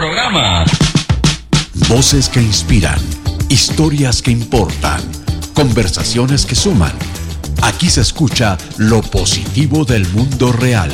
programa. Voces que inspiran, historias que importan, conversaciones que suman. Aquí se escucha lo positivo del mundo real.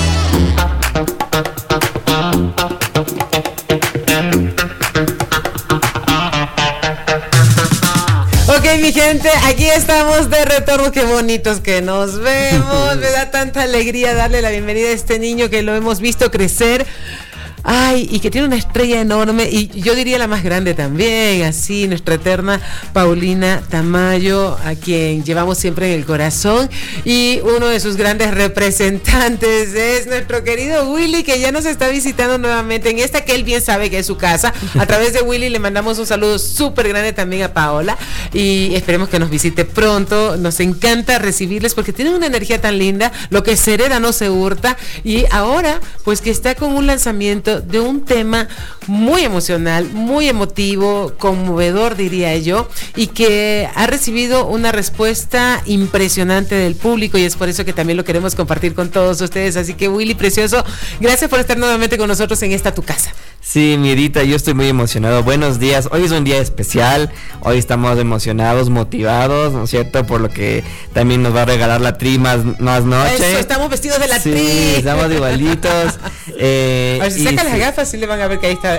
Ok, mi gente, aquí estamos de retorno. Qué bonitos que nos vemos. Me da tanta alegría darle la bienvenida a este niño que lo hemos visto crecer. Ay, y que tiene una estrella enorme, y yo diría la más grande también, así, nuestra eterna Paulina Tamayo, a quien llevamos siempre en el corazón, y uno de sus grandes representantes es nuestro querido Willy, que ya nos está visitando nuevamente en esta que él bien sabe que es su casa. A través de Willy le mandamos un saludo súper grande también a Paola, y esperemos que nos visite pronto. Nos encanta recibirles porque tienen una energía tan linda, lo que se hereda no se hurta, y ahora, pues que está con un lanzamiento de un tema muy emocional, muy emotivo, conmovedor diría yo, y que ha recibido una respuesta impresionante del público, y es por eso que también lo queremos compartir con todos ustedes. Así que Willy precioso, gracias por estar nuevamente con nosotros en esta tu casa. Sí, mi Edita, yo estoy muy emocionado. Buenos días, hoy es un día especial, hoy estamos emocionados, motivados, ¿no es cierto? Por lo que también nos va a regalar la Tri más noche. Eso, estamos vestidos de la sí, Tri. Estamos igualitos. A ver, si sacan las gafas, sí le van a ver que ahí está.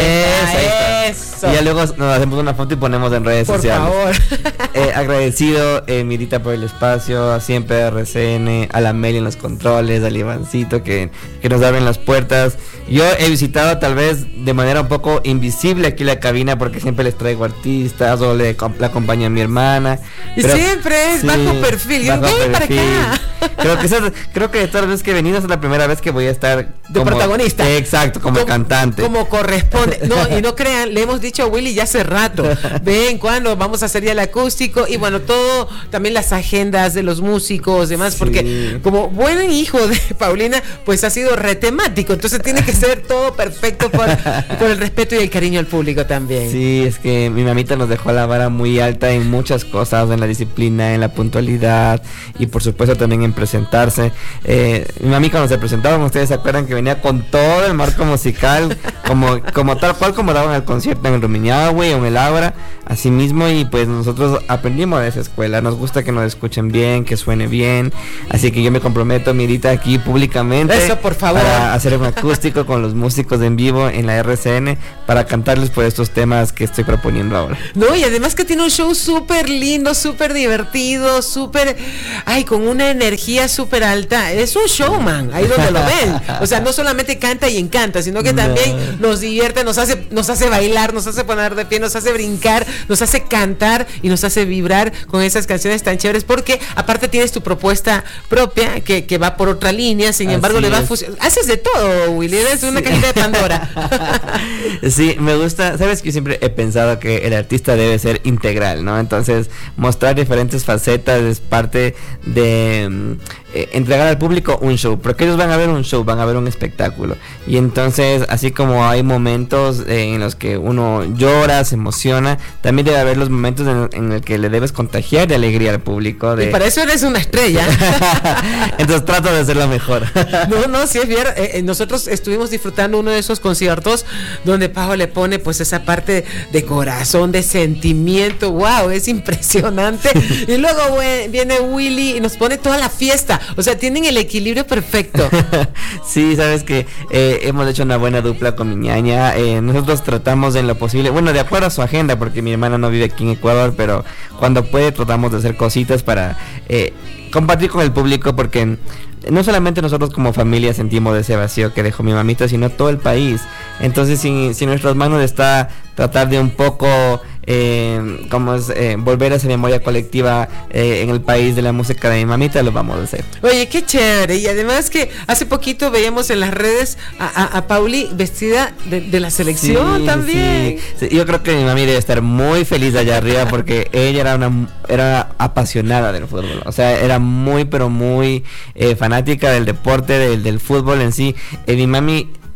Eso. Y ya luego nos hacemos una foto y ponemos en redes sociales. Por favor. Agradecido, mi Edita, por el espacio, siempre a RCN, a la Meli en los controles, al Ivancito que nos abren las puertas. Yo he visitado tal vez de manera un poco invisible aquí la cabina porque siempre les traigo artistas o la acompaña a mi hermana. Y pero, siempre es bajo perfil. Bajo perfil. Para acá. Creo que todas las veces que he venido es la primera vez que voy a estar de protagonista. Exacto, como cantante. Como corresponde. No, y no crean, le hemos dicho a Willy ya hace rato. Ven, cuando vamos a hacer ya el acústico y bueno, todo, también las agendas de los músicos, demás, sí. Porque como buen hijo de Paulina, pues ha sido retemático, entonces tiene que ser todo perfecto por el respeto y el cariño al público también. Sí, es que mi mamita nos dejó la vara muy alta en muchas cosas, en la disciplina, en la puntualidad y por supuesto también en presentarse. Mi mami cuando se presentaban, ustedes se acuerdan que venía con todo el marco musical, como tal cual como daban el concierto en el Rumiñahui o en el Ágora, así mismo, y pues nosotros aprendimos de esa escuela, nos gusta que nos escuchen bien, que suene bien, así que yo me comprometo, Mirita, aquí públicamente. Eso, por favor. Para hacer un acústico con los músicos en vivo en la RCN para cantarles por estos temas que estoy proponiendo ahora. No, y además que tiene un show súper lindo, súper divertido, súper, con una energía súper alta. Es un showman, ahí donde lo ven. O sea, no solamente canta y encanta, sino que también nos divierte, nos hace bailar, nos hace poner de pie, nos hace brincar, nos hace cantar y nos hace vibrar con esas canciones tan chéveres, porque aparte tienes tu propuesta propia que va por otra línea, sin embargo le va a fusionar. Haces de todo, Willy, eres una cajita de Pandora. Sí, me gusta, sabes que yo siempre he pensado que el artista debe ser integral, ¿no? Entonces, mostrar diferentes facetas es parte de entregar al público un show, porque ellos van a ver un show, van a ver un espectáculo, y entonces así como hay momentos en los que uno llora, se emociona, también debe haber los momentos en el que le debes contagiar de alegría al público. Y para eso eres una estrella. Entonces trato de hacerlo mejor. No, sí es bien. Nosotros estuvimos disfrutando uno de esos conciertos donde Pau le pone pues esa parte de corazón, de sentimiento. Wow, es impresionante. Y luego viene Willy y nos pone toda la fiesta. O sea, tienen el equilibrio perfecto. Sí, sabes que hemos hecho una buena dupla con mi ñaña. Nosotros tratamos en lo posible, bueno, de acuerdo a su agenda, porque mi hermana no vive aquí en Ecuador, pero cuando puede tratamos de hacer cositas para compartir con el público, porque no solamente nosotros como familia sentimos ese vacío que dejó mi mamita, sino todo el país. Entonces, si en nuestras manos está tratar de un poco volver a esa memoria colectiva en el país de la música de mi mamita, lo vamos a hacer. Oye, qué chévere. Y además que hace poquito veíamos en las redes a Pauli vestida de la selección, sí, también. Sí. Yo creo que mi mami debe estar muy feliz allá arriba porque ella era apasionada del fútbol. O sea, era muy, pero muy fanática del deporte, del fútbol en sí. Mi mami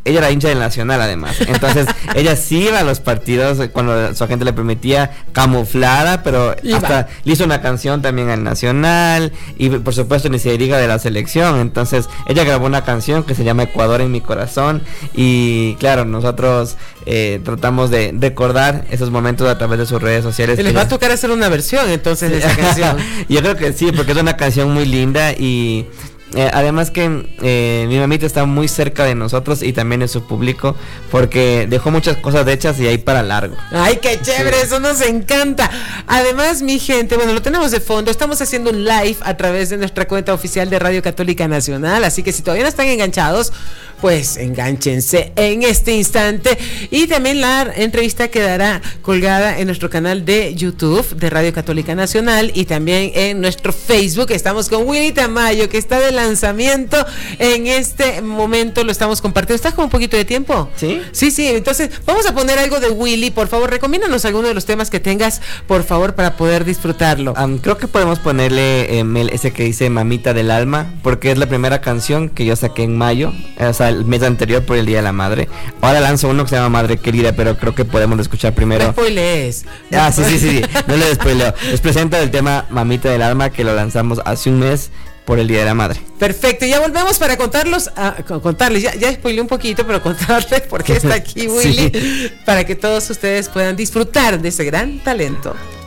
ella era hincha del Nacional además. Entonces, ella sí iba a los partidos cuando su agente le permitía, camuflada, pero hasta le hizo una canción también al Nacional. Y por supuesto ni se diga de la selección. Entonces, ella grabó una canción que se llama Ecuador en mi corazón. Y claro, nosotros tratamos de recordar esos momentos a través de sus redes sociales. Les va a tocar hacer una versión entonces de esa canción. Yo creo que sí, porque es una canción muy linda y además que mi mamita está muy cerca de nosotros y también de su público, porque dejó muchas cosas hechas y ahí para largo. Ay, qué chévere, sí. Eso nos encanta. Además, mi gente, bueno, lo tenemos de fondo, estamos haciendo un live a través de nuestra cuenta oficial de Radio Católica Nacional, así que si todavía no están enganchados, pues enganchense en este instante. Y también la entrevista quedará colgada en nuestro canal de YouTube de Radio Católica Nacional y también en nuestro Facebook. Estamos con Willy Tamayo, que está de lanzamiento en este momento, lo estamos compartiendo. ¿Estás con un poquito de tiempo? Sí. Sí, entonces vamos a poner algo de Willy, por favor, recomiéndanos alguno de los temas que tengas, por favor, para poder disfrutarlo. Creo que podemos ponerle ese que dice Mamita del Alma, porque es la primera canción que yo saqué en mayo, o sea, el mes anterior por el Día de la Madre. Ahora lanzo uno que se llama Madre Querida, pero creo que podemos escuchar primero. No spoilees. Sí, no le spoileo. Les presento el tema Mamita del Alma, que lo lanzamos hace un mes por el Día de la Madre. Perfecto, ya volvemos para contarles, ya spoileé un poquito, pero contarles por qué está aquí Willy, sí, para que todos ustedes puedan disfrutar de ese gran talento.